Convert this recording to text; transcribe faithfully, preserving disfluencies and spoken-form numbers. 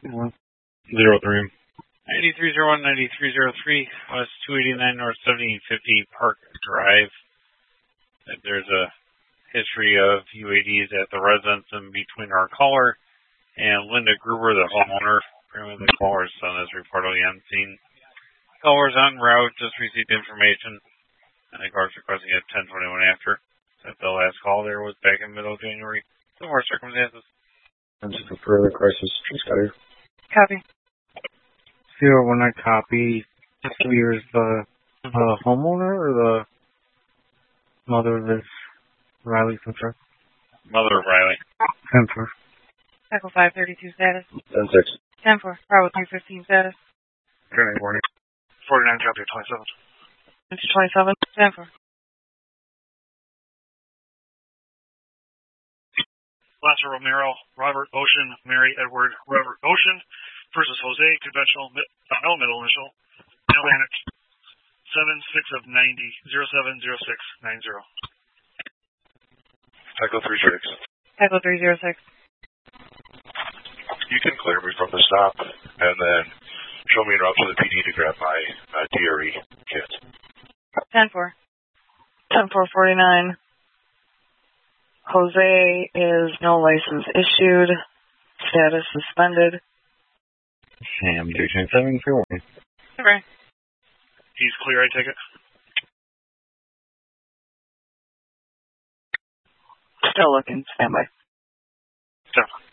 Zero three. ninety-three oh one, ninety-three oh three, West two eighty-nine North seventeen fifty Park Drive. There's a history of U A Ds at the residence in between our caller and Linda Gruber, the homeowner. Apparently the caller's son is reportedly unseen. Caller's en route, just received information. And the car's requesting at ten twenty-one after. That the last call there was back in middle of January. Some more circumstances. And just a further crisis. Please got here. Copy. Zero one nine copy. Here's the uh, homeowner or the mother of this Riley concern? Mother of Riley. ten four. Echo five thirty-two status. ten six. ten four. Bravo three fifteen status. ten eight warning. forty-nine copy twenty-seven. twenty-seven. ten four. Lasso Romero, Robert Ocean, Mary Edward, Robert Ocean versus Jose, conventional, no middle initial, Atlantic, seven six of ninety, zero seven zero six nine zero. Echo three six. Echo three zero six. You can clear me from the stop and then show me an route to the P D to grab my uh, D R E kit. ten four. ten four forty-nine. Jose is no license issued. Status suspended. Sam three twenty-seven for one. Okay. He's clear, I take it? Still looking. Stand by. Stop.